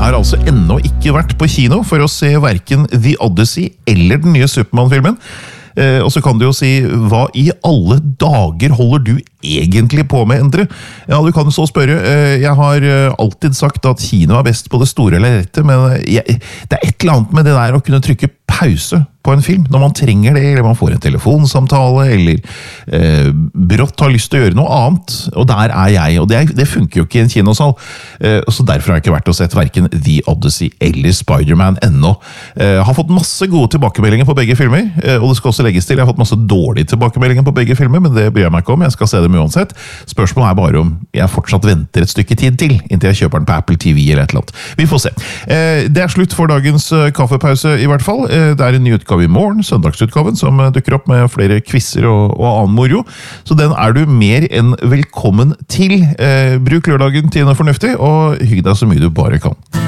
har altså ennå ikke vært på kino for å se hverken The Odyssey eller den nye Superman-filmen. Og så kan du jo si, hva I alle dager holder du egentlig på med, Endre? Ja, du kan jo så spørre. Jeg har alltid sagt at kino best på det store lerretet, men det et eller annet med det der å kunne trykke pause på en film, når man trenger det, eller man får en telefonsamtale, eller brått har lyst til å gjøre noe annet, og der jeg, og det funker jo ikke I en kinosal, så derfor har jeg ikke vært og sett hverken The Odyssey eller Spider-Man ennå. Har fått masse gode tilbakemeldinger på begge filmer, og det skal også legges til, jeg har fått masse dårlige tilbakemeldinger på begge filmer, men det bryr jeg meg ikke om, jeg skal se dem uansett. Spørsmålet bare om jeg fortsatt venter et stykke tid til, inntil jeg kjøper den på Apple TV eller et eller annet. Vi får se. Det slutt for dagens kaffepause I hvert fall. Det en ny utgave I morgen, søndagsutgaven, som dukker opp med flere quizzer og annen moro. Så den du mer enn velkommen til. Bruk lørdagen til noe fornuftig, og hygg deg så mye du bare kan.